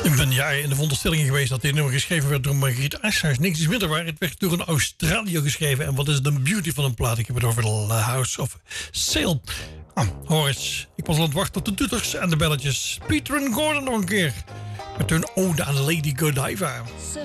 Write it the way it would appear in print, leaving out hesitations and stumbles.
Ik ben jaren in de veronderstelling geweest dat dit nummer geschreven werd door Margriet Asscher. Niks is minder waar. Het werd door een Australiër geschreven. En wat is de beauty van een plaat? Ik heb het over The House of Sail. Hoor eens. Ik was aan het wachten op de toeters en de belletjes. Peter en Gordon nog een keer. Met hun ode aan Lady Godiva.